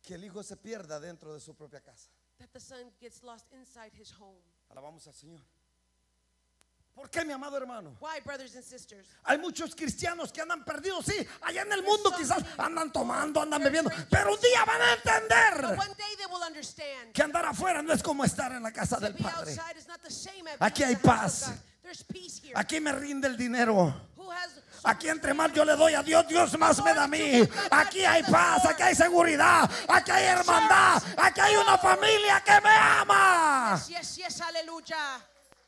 que el hijo se pierda dentro de su propia casa. that the son gets lost inside his home. Alabamos al Señor. ¿Por qué, mi amado hermano? Why, brothers and sisters? Hay muchos cristianos que andan perdidos, sí, allá en el mundo quizás andan tomando, andan bebiendo, pero un día van a But entender one day they will understand. que andar afuera no es como estar en la casa To del be Padre. outside is not the same as Aquí being hay in the house paz. of God. There's peace here. Aquí me rinde el dinero. Who has Aquí entre más yo le doy a Dios, Dios más me da a mí. Aquí hay paz, aquí hay seguridad, aquí hay hermandad, aquí hay una familia que me ama. Yes, yes, hallelujah.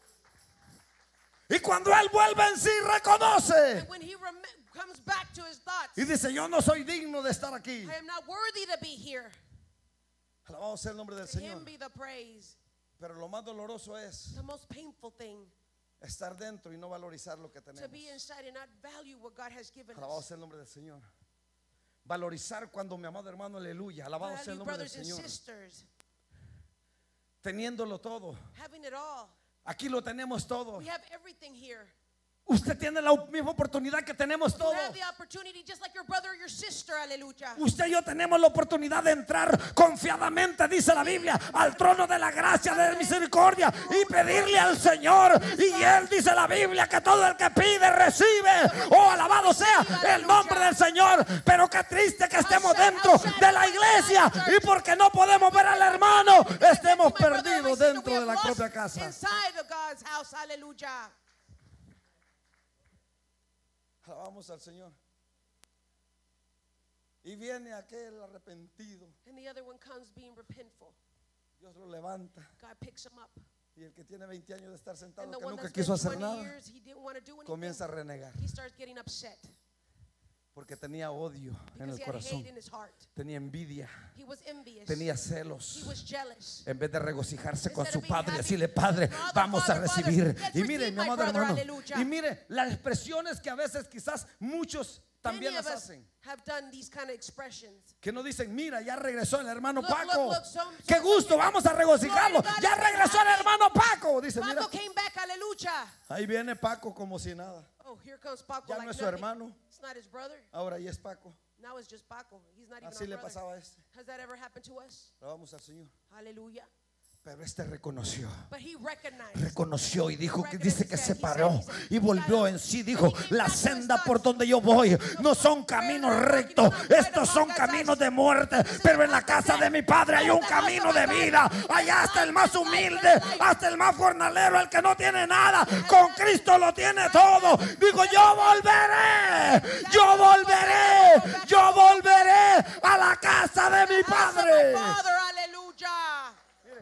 Y cuando Él vuelve en sí, reconoce And when he comes back to his thoughts, y dice: yo no soy digno de estar aquí. I am not worthy to be here. Alabado sea el nombre del To him Señor. be the praise. Pero lo más doloroso es The most painful thing, estar dentro y no valorizar lo que to tenemos. be inside and not value what God has given Alabado us. sea el nombre del Señor. Valorizar cuando, mi amado hermano, aleluya. Alabado sea el Value, nombre del brothers and Señor. sisters, Teniéndolo todo. having it all. Aquí lo tenemos todo. We have everything here. Usted tiene la misma oportunidad que tenemos You todos. have the opportunity just like your brother or your sister, hallelujah. Usted y yo tenemos la oportunidad de entrar confiadamente, dice la Biblia, al trono de la gracia, de misericordia y pedirle al Señor. Y Él, dice la Biblia, que todo el que pide recibe. Oh, alabado sea el nombre del Señor. Pero qué triste que estemos dentro de la iglesia y porque no podemos ver al hermano, estemos perdidos dentro de la propia casa. Inside of God's house, hallelujah. Alabamos al Señor. Y viene aquel arrepentido. And the other one comes being repentful. Dios lo levanta. God picks him up. Y el que tiene 20 años de estar sentado, And the que one nunca that's quiso been hacer 20 nada, years, he didn't want to do anything. comienza a renegar. He starts getting upset Porque tenía odio en because el he had corazón. hate in his heart. Tenía envidia. He was envious. Tenía He celos. was jealous. En vez de regocijarse con Instead su of being padre, happy, decirle: Padre, Father, vamos a Father, recibir. let's Y mire, receive mi my amado brother, hermano, aleluya. y mire las expresiones que a veces quizás muchos también Many of las us hacen. have done these kind of expressions. Que no dicen: mira, ya regresó el hermano Look, Paco. look, so- Qué gusto, vamos a regocijarlo. Glory to God, Ya everybody. regresó el hermano Paco. Dice: mira, Paco came back, hallelujah. ahí viene Paco como si nada. Oh, here comes Paco Ya like no es su nothing. hermano. It's not his brother. Ahora ya es Paco. Now it's just Paco. He's not even Así our le brother. pasaba a este. Has that ever happened to us? Vamos al Señor. Hallelujah. Pero este reconoció. But he recognized. Reconoció y dijo que dice que se paró y volvió en sí. Dijo: la senda por donde yo voy no son caminos rectos, estos son caminos de muerte, pero en la casa de mi padre hay un camino de vida. Allá hasta el más humilde, hasta el más jornalero, el que no tiene nada, con Cristo lo tiene todo. Digo: yo volveré, yo volveré, yo volveré a la casa de mi padre. Father, hallelujah.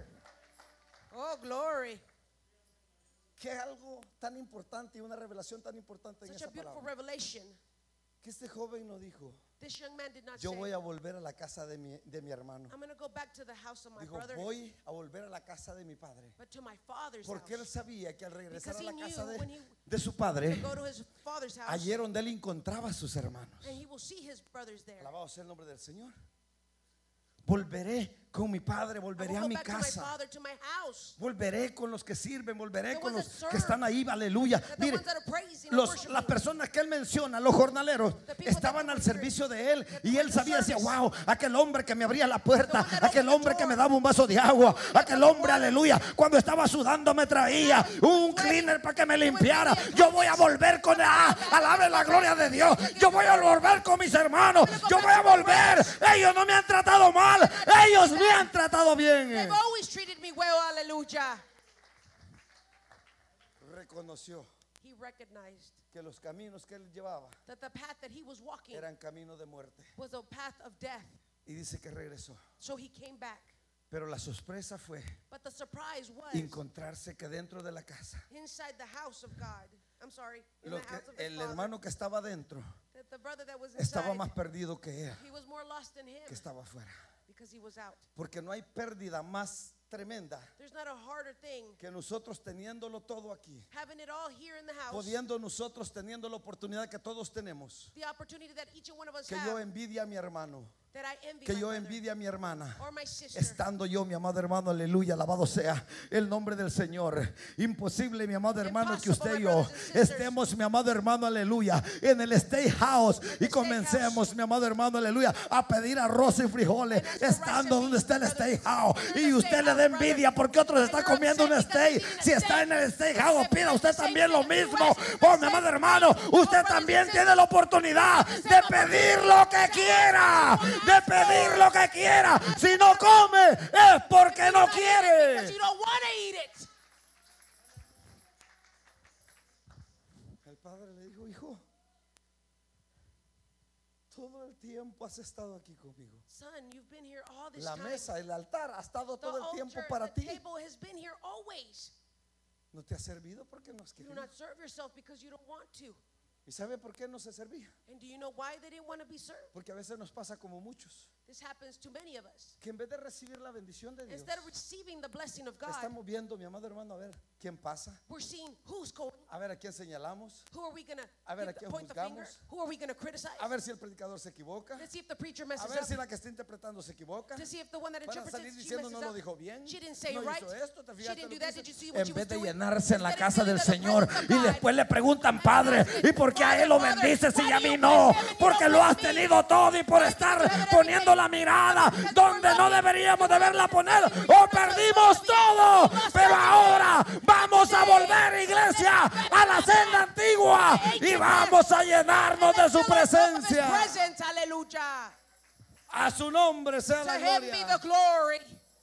Oh, glory. Que algo tan importante y una revelación tan importante en Such esa a beautiful palabra, revelation. que este joven no dijo: This young man did not yo say, voy a volver a la casa de mi hermano. I'm going to go back to the house of my Dijo: brother, voy a volver a la casa de mi padre. but to my father's Porque él house. sabía que al regresar a Because la he casa knew when he de su padre, Go to his father's house, allí era donde él encontraba a sus hermanos. and he will see his brothers there. Alabado sea el nombre del Señor. Volveré con mi padre, I volveré will a go mi back to my casa. father, to my house. Volveré con los que sirven, volveré The con ones los that que serve. están ahí, aleluya. The Mire, ones that are praising and worshiping. las personas que él menciona, los jornaleros, The people estaban that al were servicio de él. that Y were él in sabía, decía: service. wow, aquel hombre que me abría la puerta, The one that aquel opened the hombre que door. me daba un vaso de agua, aquel hombre, aleluya, cuando estaba sudando me traía un cleaner para que me limpiara. Yo voy a volver con alabe la gloria de Dios. Yo voy a volver con mis hermanos. Yo voy a volver. Ellos no me han tratado mal, ellos me han tratado bien. They've always treated me well, hallelujah. Reconoció He recognized que los caminos que él llevaba that the path that he was walking eran caminos de muerte. was a path of death. Y dice que regresó. So he came back. Pero la sorpresa fue But the surprise was encontrarse que dentro de la casa, inside the house of God. I'm sorry, in lo the house que of his el father, hermano que estaba dentro that the brother that was estaba inside, más perdido que él, he was more lost than him que estaba afuera. because he was out. Porque no hay pérdida más tremenda There's not a harder thing que nosotros teniéndolo todo aquí, having it all here in the house, pudiendo nosotros teniendo la oportunidad que todos tenemos, the opportunity that each and one of us que yo have, envidia a mi hermano, that I envy que my yo brother envidia a mi hermana, or my sister. estando yo, mi amado hermano, aleluya, alabado sea el nombre del Señor. Imposible, mi amado hermano, que usted y yo estemos, mi amado hermano, aleluya, en el State House y comencemos, mi amado hermano, aleluya, a pedir arroz y frijoles, estando donde está el State House, y usted le da envidia porque otros están comiendo un steak. Si está en el State House, pida usted también lo mismo. Oh, mi amado hermano, usted también tiene la oportunidad de pedir lo que quiera, de pedir lo que quiera. Si no come es porque no quiere. Because you don't want to eat it. El padre le dijo: hijo, todo el tiempo has estado aquí conmigo. Son, you've been here all this La time. mesa, el altar ha estado The todo el tiempo altar, para the ti. table has been here always. No te ha servido porque no has You do querido. not serve yourself because you don't want to. ¿Y sabe por qué no se servía? And do you know why they didn't want to be served? Porque a veces nos pasa como muchos, This happens to many of us. que en vez de recibir la bendición de Dios, Instead of receiving the blessing of God, estamos viendo, mi amado hermano, a ver quién pasa, we're seeing who's going. a ver a quién señalamos, Who are we going A ver, ¿a to quién point the finger? juzgamos? Who are we going to criticize? a ver si el predicador se equivoca, Let's see if the preacher a messes ver si up. la que está interpretando se equivoca, To see if the one that para interprets salir it, she diciendo messes no lo up. dijo bien, She didn't say no right. hizo esto, te She fijaste didn't lo do que that. hizo? Did you see what En she vez was de doing? llenarse en la Instead of casa del filling the Señor presence of y God. después le preguntan: Padre, ¿y por qué a él lo bendices y a mí no? Porque lo has tenido todo y por estar poniendo la mirada donde no deberíamos de verla poner, o perdimos todo. Pero ahora vamos a volver, iglesia, a la senda antigua y vamos a llenarnos de su presencia. Presence, hallelujah. A su nombre sea To la him be the gloria. glory.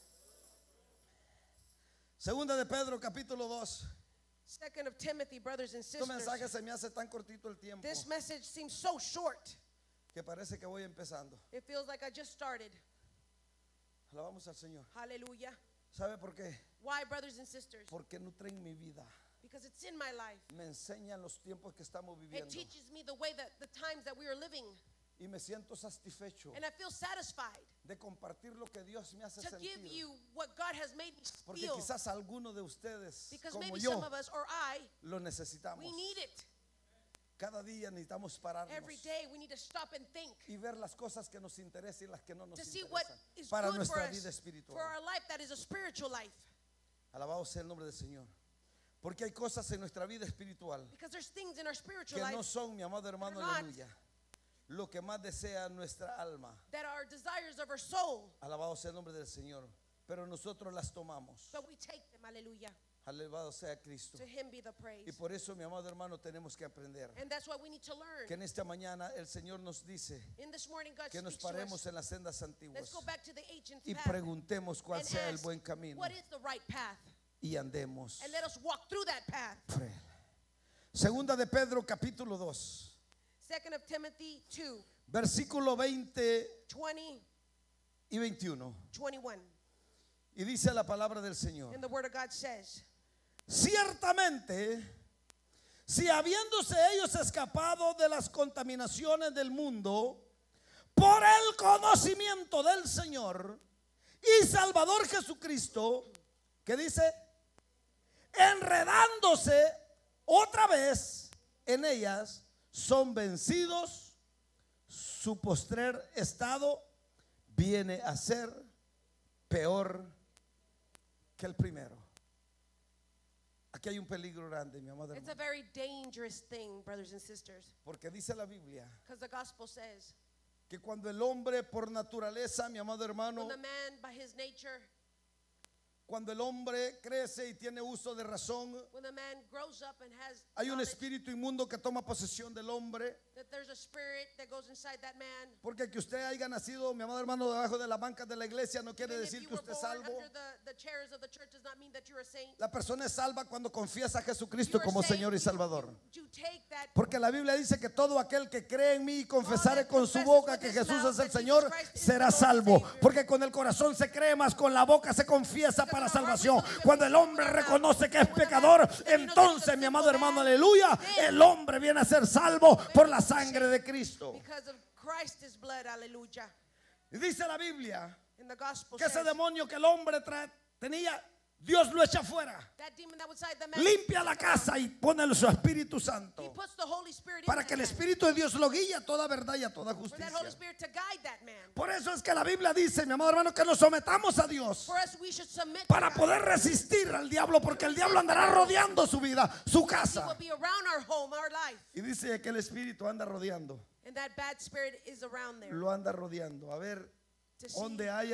Segunda de Pedro, capítulo 2. Second of Timothy, brothers and Este sisters. mensaje se me hace tan cortito el tiempo This message seems so short. que parece que voy empezando. It feels like I just started. Alabamos al Señor. Hallelujah. ¿Sabe por qué? Why, brothers and sisters? Porque nutren mi vida. Because it's in my life. Me enseñan los tiempos que estamos It viviendo teaches me the way that the times that we are living. y me siento satisfecho And I feel satisfied de compartir lo que Dios me hace to give sentir. you what God has made me Porque feel. quizás alguno de ustedes, Because como maybe yo, some of us or I, lo necesitamos. we need it. Cada día necesitamos pararnos Every day we need to stop and think y ver las cosas que nos interesan y las que no nos to see what interesan is para good for nuestra us, vida for espiritual. our life that is a spiritual life. Alabado sea el nombre del Señor. Porque hay cosas en nuestra vida espiritual Because there's things in our spiritual que no life son, mi amado hermano, They're not. aleluya, lo que más desea nuestra alma. that are desires of our soul, Alabado sea el nombre del Señor. Pero nosotros las tomamos. but we take them. Hallelujah. Alabado sea Cristo. To him be the Y praise. por eso, mi amado hermano, tenemos que aprender And that's what we need to learn. que en esta mañana el Señor nos dice In this morning, God que nos speaks to paremos us. en las sendas Let's antiguas go back to the ancient y path preguntemos cuál and sea el ask, buen camino what is the right path? y andemos And let us walk through that path. por él. Segunda de Pedro, capítulo 2, Second of Timothy 2, versículo 20 20, y 21. 21. Y dice la palabra del Señor: And the word of God says, ciertamente, si habiéndose ellos escapado de las contaminaciones del mundo por el conocimiento del Señor y Salvador Jesucristo, que dice, enredándose otra vez en ellas, son vencidos, su postrer estado viene a ser peor que el primero. Aquí hay un peligro grande, mi amado it's a hermano, very dangerous thing, brothers and sisters, porque dice la Biblia because the gospel says, que cuando el hombre por naturaleza, mi amado hermano, when the man by his nature, cuando el hombre crece y tiene uso de razón, when the man grows up and has hay un knowledge, espíritu inmundo que toma posesión del hombre. that there's a spirit that goes inside that man. Porque que usted haya nacido, mi amado hermano, debajo de la banca de la iglesia no quiere Even if decir you que were usted es born salvo. under the chairs of the church does not mean that you're a saint. La persona es salva cuando confiesa a Jesucristo You are como saved, Señor y Salvador. you take that. Porque la Biblia dice que todo aquel que cree en mí y confesare con su boca que Jesús es el Señor, será salvo. Porque con el corazón se cree, mas con la boca se confiesa para salvación. Cuando el hombre reconoce que es pecador, entonces, mi amado hermano, aleluya, el hombre viene a ser salvo por la sangre de Cristo. Because of Christ's blood, hallelujah. Y dice la Biblia In the gospel que ese says demonio que el hombre tenía Dios lo echa fuera. That demon that was inside the man, Limpia la casa y pone su Espíritu he Santo puts the Holy Spirit in para that que el man. Espíritu de Dios lo guíe a toda verdad y a toda For that justicia. Holy Spirit to guide that man. Por eso es que la Biblia dice, mi amado hermano, que nos sometamos a Dios For us, we should submit para to God. poder resistir al diablo, porque el diablo andará rodeando su vida, su He casa. will be around our home, our life. Y dice que el Espíritu anda rodeando, And that bad spirit is around there. lo anda rodeando. A ver, To see ¿dónde hay